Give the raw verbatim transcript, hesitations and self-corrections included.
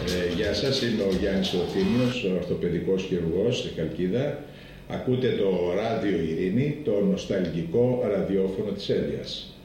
Ε, γεια σας, είμαι ο Γιάννης Οθήμιος, ορθοπαιδικός χειρουργός στη Χαλκίδα. Ακούτε το Ράδιο Ειρήνη, το νοσταλγικό ραδιόφωνο της Ένδειας.